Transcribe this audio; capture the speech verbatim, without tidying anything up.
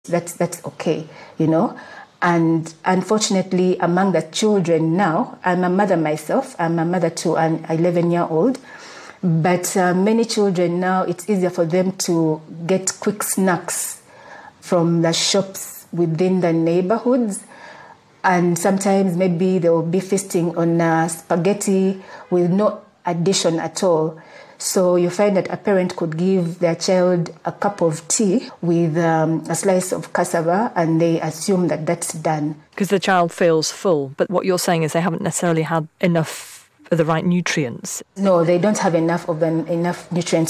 That's, that's okay, you know. And unfortunately, among the children now, I'm a mother myself. I'm a mother to an eleven-year-old. But uh, many children now, it's easier for them to get quick snacks from the shops within the neighborhoods. And sometimes maybe they will be feasting on uh, spaghetti with no addition at all. So you find that a parent could give their child a cup of tea with um, a slice of cassava, and they assume that that's done. Because the child feels full, but what you're saying is they haven't necessarily had enough of the right nutrients. No, they don't have enough of an, enough nutrients